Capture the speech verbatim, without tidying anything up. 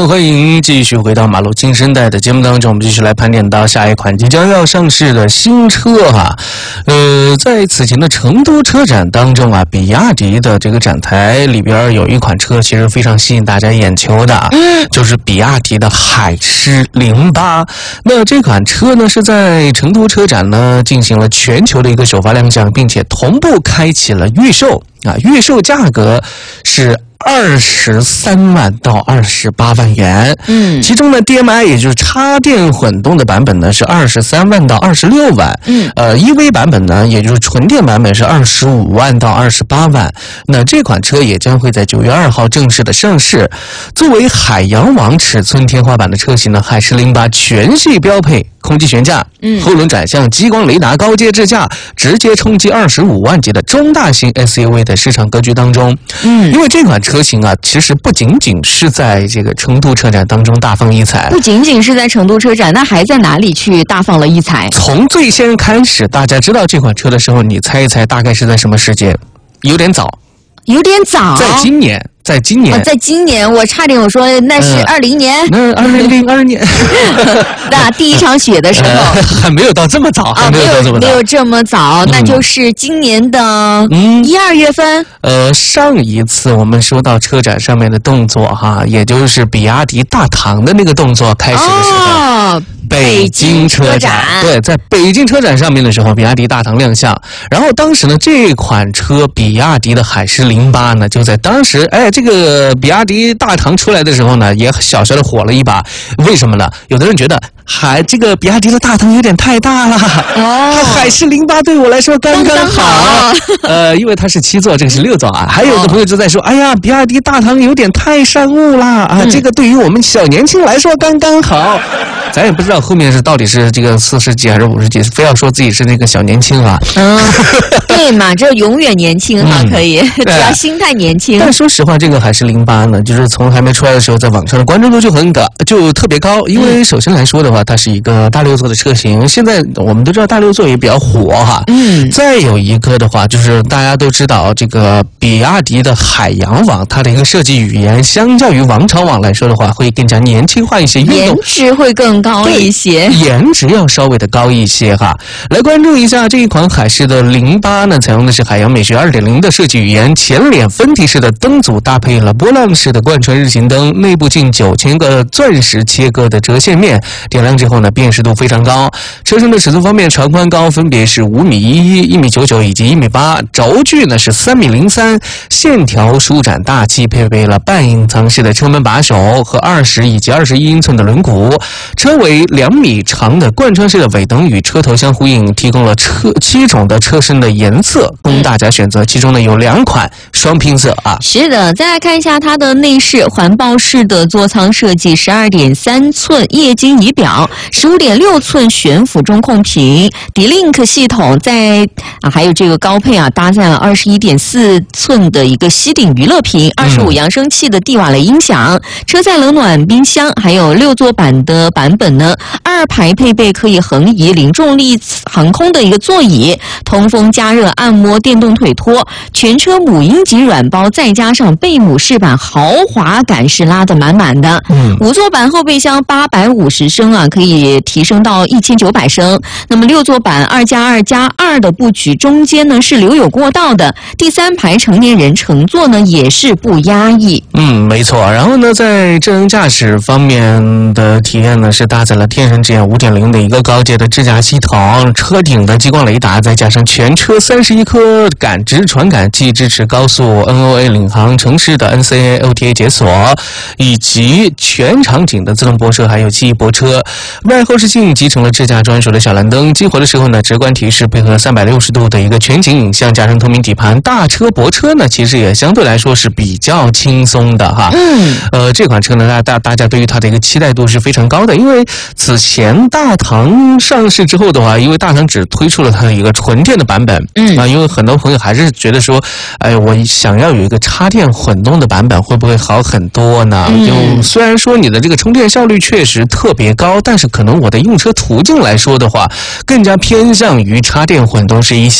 欢迎继续回到马路新生代的节目当中，我们继续来盘点到下一款即将要上市的新车哈。呃，在此前的成都车展当中啊，比亚迪的这个展台里边有一款车，其实非常吸引大家眼球的，就是比亚迪的海狮零八。那这款车呢是在成都车展呢进行了全球的一个首发亮相，并且同步开启了预售啊，预售价格是二十三万到二十八万元，嗯，其中呢 D M I 也就是插电混动的版本呢是二十三万到二十六万，嗯，呃 E V 版本呢也就是纯电版本是二十五万到二十八万。那这款车也将会在九月二号正式的上市。作为海洋网尺寸天花板的车型呢，海狮零八全系标配空气悬架，嗯，后轮转向激光雷达高阶支架，直接冲击二十五万级的中大型 S U V 的市场格局当中。嗯，因为这款车型啊，其实不仅仅是在这个成都车展当中大放异彩， 不仅仅是在成都车展，那还在哪里去大放了异彩？ 从最先开始，大家知道这款车的时候，你猜一猜大概是在什么时间？有点早， 有点早， 在今年。在今年、 哦，在今年，我差点我说那是二零年， 那二零零二年， 那第一场雪的时候、 呃、还没有到这么早，还没有到这么早， 没有这么早，那就是今年的一二月份。 呃，上一次我们说到车展上面的动作哈，也就是比亚迪大唐的那个动作开始的时候。哦，北京车展，对，在北京车展上面的时候，比亚迪大唐亮相。然后当时呢，这款车比亚迪的海狮零八呢，就在当时，哎，这个比亚迪大唐出来的时候呢，也小小的火了一把。为什么呢？有的人觉得海这个比亚迪的大唐有点太大了，哦，海狮零八对我来说刚刚好。刚刚呃，因为它是七座，这个是六座啊。还有的朋友就在说，哎呀，比亚迪大唐有点太商务啦啊，嗯、这个对于我们小年轻来说刚刚好。咱也不知道后面是到底是这个四十几还是五十几，非要说自己是那个小年轻啊。 嗯，对嘛，这永远年轻哈、嗯，可以，只要心态年轻。 但说实话，这个海狮零八呢，就是从还没出来的时候，在网上的关注度就很高，就特别高。因为首先来说的话，它是一个大六座的车型，现在我们都知道大六座也比较火哈。嗯。再有一个的话，就是大家都知道这个比亚迪的海洋网，它的一个设计语言，相较于王朝网来说的话，会更加年轻化一些， 颜值会更高一些， 颜值要稍微的高一些哈。来关注一下这一款海狮的零八呢，采用的是海洋美学 二点零 的设计语言，前脸分体式的灯组搭配了波浪式的贯穿日行灯，内部近九千个钻石切割的折线面，点亮之后呢，辨识度非常高。车身的尺寸方面，长宽高分别是五米一一、一米九九以及一米八，轴距呢是三米零三，线条舒展大气，配备了半隐藏式的车门把手和二十以及二十一英寸的轮毂，车尾两米长的贯穿式的尾灯与车头相呼应，提供了车七种的车身的颜色供大家选择，其中呢有两款双拼色啊。 是的，再来看一下它的内饰，环抱式的座舱设计，十二点三寸液晶仪表，十五点六寸悬浮中控屏 ，D-Link 系统在啊，还有这个高配啊，搭载了二十一点四寸的一个吸顶娱乐屏，二十五扬声器的帝瓦雷音响，嗯、车载冷暖冰箱，还有六座版的版本呢，二排配备可以横移零重力航空的一个座椅，通风加热按摩电动腿托，全车母婴级软包，再加上贝母饰板，豪华感是拉得满满的。嗯，五座版后备箱八百五十升啊，可以提升到一千九百升。那么六座版二加二加二的布局，中间呢是留有过道的，第三排成年人乘坐呢也是不压抑。 嗯，没错。然后呢，在智能驾驶方面的体验呢，是搭载了天神之眼 五点零 的一个高阶的智驾系统，车顶的激光雷达，再加上全车三十一颗感知传感器，支持高速 N O A 领航城市的 N C A O T A 解锁，以及全场景的自动泊车，还有记忆泊车。外后视镜集成了智驾专属的小蓝灯，激活的时候呢，直观提示配合三百六十度的一个全景影像，加上透明底盘，大车泊车呢，其实也相对来说是比较轻松的哈。嗯，呃，这款车呢，大大大家对于它的一个期待度是非常高的，因为此前大唐上市之后的话，因为大唐只推出了它的一个纯电的版本，嗯啊，因为很多朋友还是觉得说，哎，我想要有一个插电混动的版本，会不会好很多呢？嗯、就虽然说你的这个充电效率确实特别高，但是可能我的用车途径来说的话，更加偏向于插电混动是一